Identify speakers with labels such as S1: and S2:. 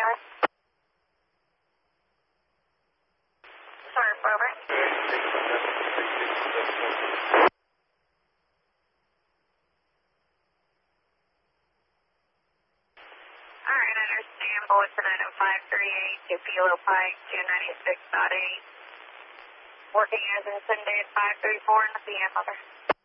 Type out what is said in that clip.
S1: Tower. Sorry, Barbara. Alright, understand. Bulletin item 538 to Kilo Pike 296.8. Working as intended 534 in the PM, over.